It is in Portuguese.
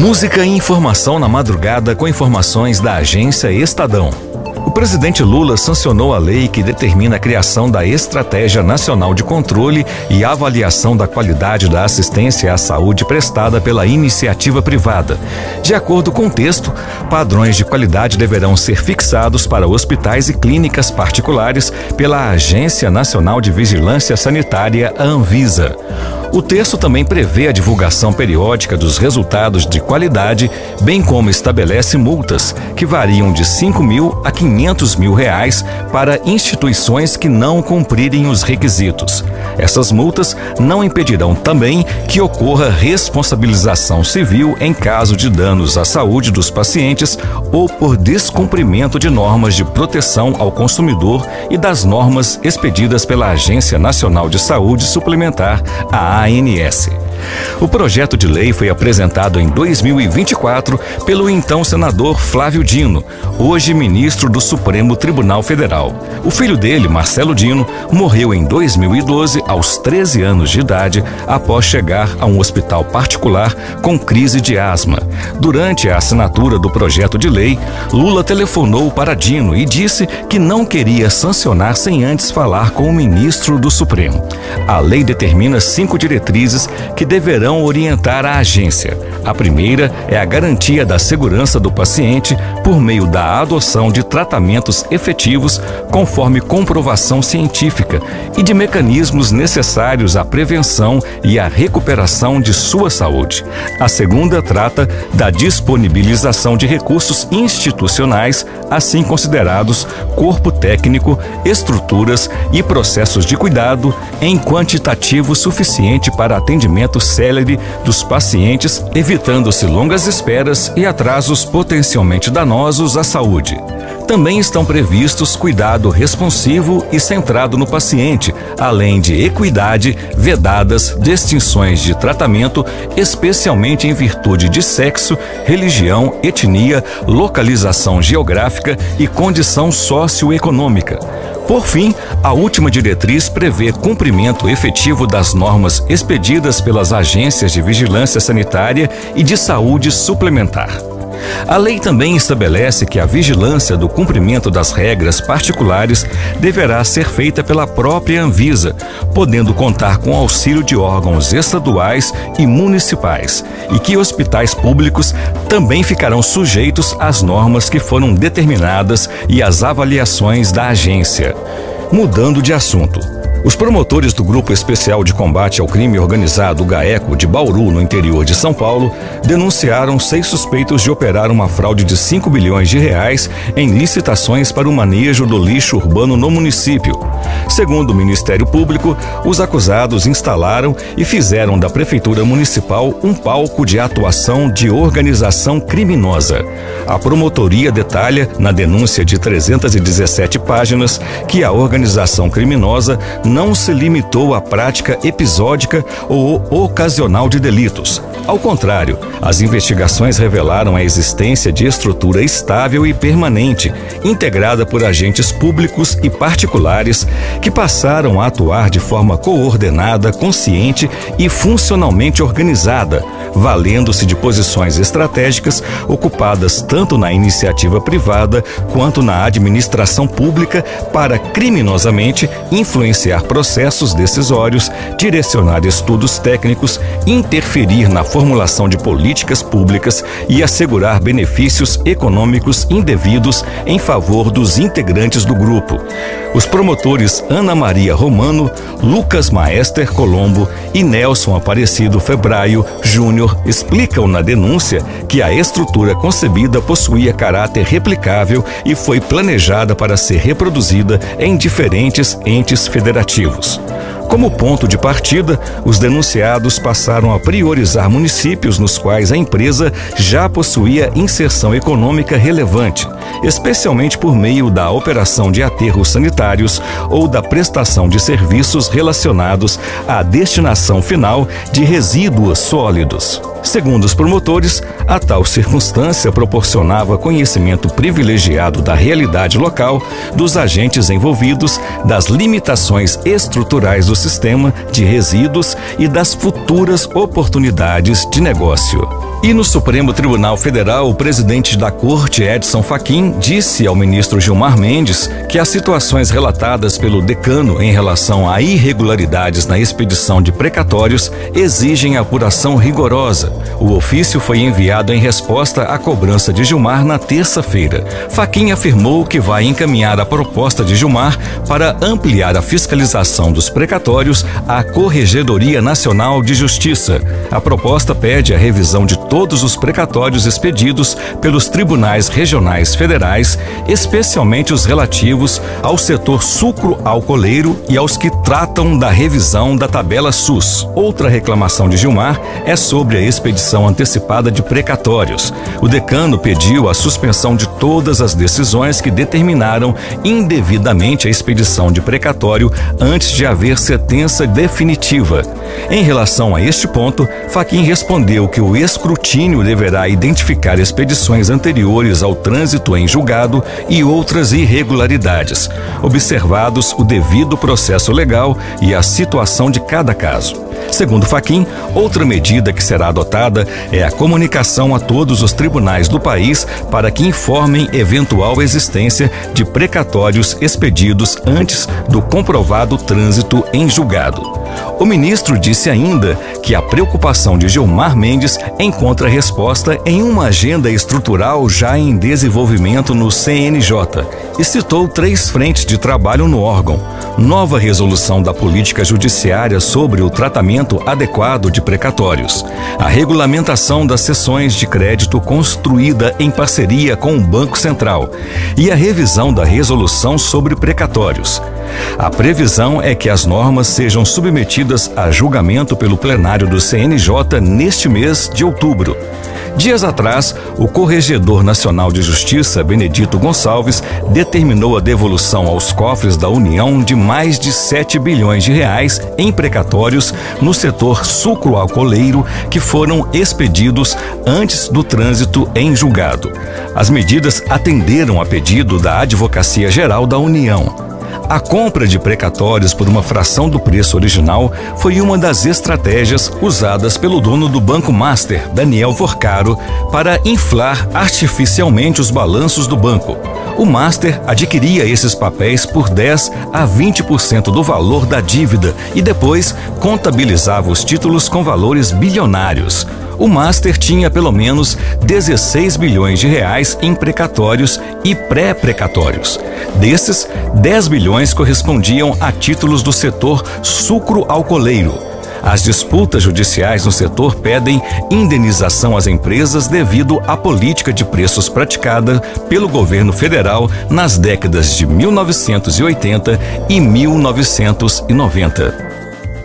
Música e informação na madrugada com informações da Agência Estadão. O presidente Lula sancionou a lei que determina a criação da Estratégia Nacional de Controle e Avaliação da Qualidade da Assistência à Saúde prestada pela iniciativa privada. De acordo com o texto, padrões de qualidade deverão ser fixados para hospitais e clínicas particulares pela Agência Nacional de Vigilância Sanitária, a Anvisa. O texto também prevê a divulgação periódica dos resultados de qualidade, bem como estabelece multas que variam de R$5.000 a R$500.000 para instituições que não cumprirem os requisitos. Essas multas não impedirão também que ocorra responsabilização civil em caso de danos à saúde dos pacientes ou por descumprimento de normas de proteção ao consumidor e das normas expedidas pela Agência Nacional de Saúde Suplementar, a ANS. O projeto de lei foi apresentado em 2024 pelo então senador Flávio Dino, hoje ministro do Supremo Tribunal Federal. O filho dele, Marcelo Dino, morreu em 2012, aos 13 anos de idade, após chegar a um hospital particular com crise de asma. Durante a assinatura do projeto de lei, Lula telefonou para Dino e disse que não queria sancionar sem antes falar com o ministro do Supremo. A lei determina 5 diretrizes que deverão orientar a agência. A primeira é a garantia da segurança do paciente por meio da adoção de tratamentos efetivos conforme comprovação científica e de mecanismos necessários à prevenção e à recuperação de sua saúde. A segunda trata da disponibilização de recursos institucionais, assim considerados corpo técnico, estruturas e processos de cuidado em quantitativo suficiente para atendimento célere dos pacientes, evitando-se longas esperas e atrasos potencialmente danosos à saúde. Também estão previstos cuidado responsivo e centrado no paciente, além de equidade, vedadas distinções de tratamento, especialmente em virtude de sexo, religião, etnia, localização geográfica e condição socioeconômica. Por fim, a última diretriz prevê cumprimento efetivo das normas expedidas pelas agências de vigilância sanitária e de saúde suplementar. A lei também estabelece que a vigilância do cumprimento das regras particulares deverá ser feita pela própria Anvisa, podendo contar com auxílio de órgãos estaduais e municipais, e que hospitais públicos também ficarão sujeitos às normas que foram determinadas e às avaliações da agência. Mudando de assunto. Os promotores do Grupo Especial de Combate ao Crime Organizado, GAECO, de Bauru, no interior de São Paulo, denunciaram 6 suspeitos de operar uma fraude de R$5 bilhões em licitações para o manejo do lixo urbano no município. Segundo o Ministério Público, os acusados instalaram e fizeram da Prefeitura Municipal um palco de atuação de organização criminosa. A promotoria detalha, na denúncia de 317 páginas, que a organização criminosa não se limitou à prática episódica ou ocasional de delitos. Ao contrário, as investigações revelaram a existência de estrutura estável e permanente, integrada por agentes públicos e particulares que passaram a atuar de forma coordenada, consciente e funcionalmente organizada, valendo-se de posições estratégicas ocupadas tanto na iniciativa privada quanto na administração pública para criminosamente influenciar processos decisórios, direcionar estudos técnicos, interferir na formulação de políticas públicas e assegurar benefícios econômicos indevidos em favor dos integrantes do grupo. Os promotores Ana Maria Romano, Lucas Maester Colombo e Nelson Aparecido Febraio Júnior explicam na denúncia que a estrutura concebida possuía caráter replicável e foi planejada para ser reproduzida em diferentes entes federativos. Como ponto de partida, os denunciados passaram a priorizar municípios nos quais a empresa já possuía inserção econômica relevante, especialmente por meio da operação de aterros sanitários ou da prestação de serviços relacionados à destinação final de resíduos sólidos. Segundo os promotores, a tal circunstância proporcionava conhecimento privilegiado da realidade local, dos agentes envolvidos, das limitações estruturais do sistema de resíduos e das futuras oportunidades de negócio. E no Supremo Tribunal Federal, o presidente da Corte, Edson Fachin, disse ao ministro Gilmar Mendes que as situações relatadas pelo decano em relação a irregularidades na expedição de precatórios exigem apuração rigorosa. O ofício foi enviado em resposta à cobrança de Gilmar na terça-feira. Fachin afirmou que vai encaminhar a proposta de Gilmar para ampliar a fiscalização dos precatórios à Corregedoria Nacional de Justiça. A proposta pede a revisão de todos os precatórios expedidos pelos tribunais regionais federais, especialmente os relativos ao setor sucro-alcooleiro e aos que tratam da revisão da tabela SUS. Outra reclamação de Gilmar é sobre a expedição antecipada de precatórios. O decano pediu a suspensão de todas as decisões que determinaram indevidamente a expedição de precatório antes de haver sentença definitiva. Em relação a este ponto, Fachin respondeu que o escrutínio deverá identificar expedições anteriores ao trânsito em julgado e outras irregularidades, observados o devido processo legal e a situação de cada caso. Segundo Fachin, outra medida que será adotada é a comunicação a todos os tribunais do país para que informem eventual existência de precatórios expedidos antes do comprovado trânsito em julgado. O ministro disse ainda que a preocupação de Gilmar Mendes encontra resposta em uma agenda estrutural já em desenvolvimento no CNJ e citou 3 frentes de trabalho no órgão: nova resolução da política judiciária sobre o tratamento adequado de precatórios, a regulamentação das sessões de crédito construída em parceria com o Banco Central e a revisão da resolução sobre precatórios. A previsão é que as normas sejam submetidas a julgamento pelo plenário do CNJ neste mês de outubro. Dias atrás, o Corregedor Nacional de Justiça, Benedito Gonçalves, determinou a devolução aos cofres da União de mais de 7 bilhões de reais em precatórios no setor sucro-alcooleiro que foram expedidos antes do trânsito em julgado. As medidas atenderam a pedido da Advocacia Geral da União. A compra de precatórios por uma fração do preço original foi uma das estratégias usadas pelo dono do Banco Master, Daniel Forcaro, para inflar artificialmente os balanços do banco. O Master adquiria esses papéis por 10% a 20% do valor da dívida e depois contabilizava os títulos com valores bilionários. O Master tinha pelo menos 16 bilhões de reais em precatórios e pré-precatórios. Desses, 10 bilhões correspondiam a títulos do setor sucro-alcooleiro. As disputas judiciais no setor pedem indenização às empresas devido à política de preços praticada pelo governo federal nas décadas de 1980 e 1990.